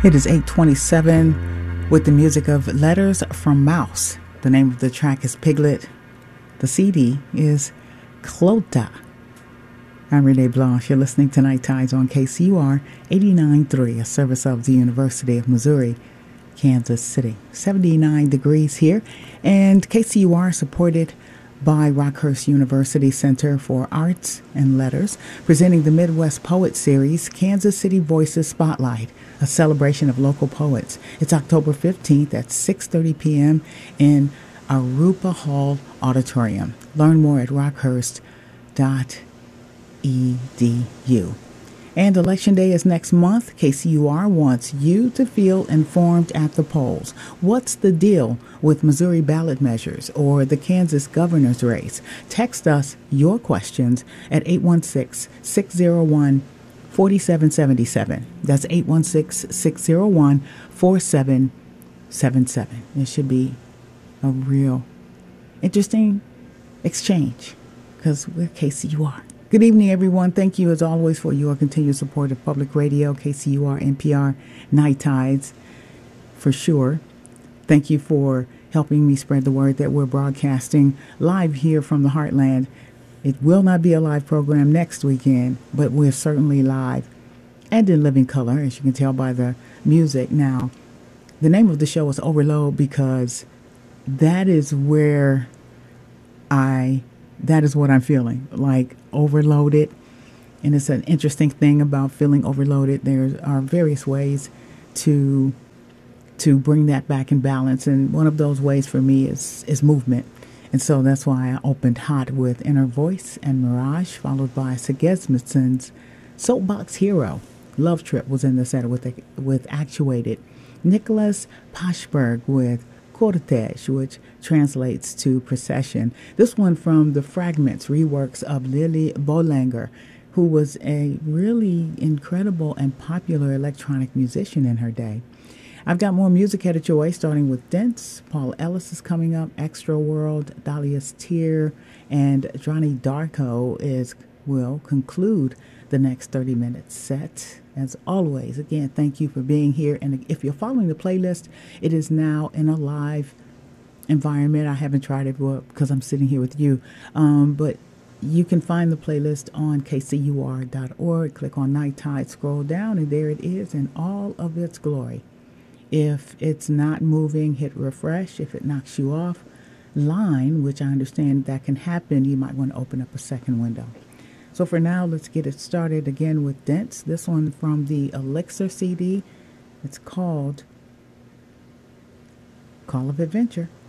It is 8:27 with the music of Letters from Mouse. The name of the track is Piglet. The CD is Clota. I'm Renee Blanche. You're listening to Night Tides on KCUR 89.3, a service of the University of Missouri, Kansas City. 79 degrees here, and KCUR supported by Rockhurst University Center for Arts and Letters, presenting the Midwest Poet Series, Kansas City Voices Spotlight, a celebration of local poets. It's October 15th at 6:30 p.m. in Arupa Hall Auditorium. Learn more at rockhurst.edu. And Election Day is next month. KCUR wants you to feel informed at the polls. What's the deal with Missouri ballot measures or the Kansas governor's race? Text us your questions at 816-601-4777. That's 816-601-4777. It should be a real interesting exchange because we're KCUR. Good evening, everyone. Thank you, as always, for your continued support of public radio, KCUR, NPR, Night Tides, for sure. Thank you for helping me spread the word that we're broadcasting live here from the Heartland. It will not be a live program next weekend, but we're certainly live and in living color, as you can tell by the music. Now, the name of the show is Overload because that is where that is what I'm feeling, like overloaded. And it's an interesting thing about feeling overloaded. There are various ways to bring that back in balance. And one of those ways for me is movement. And so that's why I opened hot with Inner Voice and Mirage, followed by Segesmitson's Soapbox Hero. Love Trip was in the set with Actuated. Nicholas Pashberg with Cortege, which translates to procession. This one from the Fragments reworks of Lily Bolanger, who was a really incredible and popular electronic musician in her day. I've got more music headed your way, starting with Dents. Paul Ellis is coming up, Extra World, Dahlia's Tear, and Johnny Darko will conclude the next 30 minutes set. As always, again, thank you for being here. And if you're following the playlist, it is now in a live environment. I haven't tried it because I'm sitting here with you. But you can find the playlist on kcur.org. Click on Night Tide, scroll down, and there it is in all of its glory. If it's not moving, hit refresh. If it knocks you off line, which I understand that can happen, you might want to open up a second window. So for now, let's get it started again with Dents. This one from the Elixir CD. It's called Call of Adventure.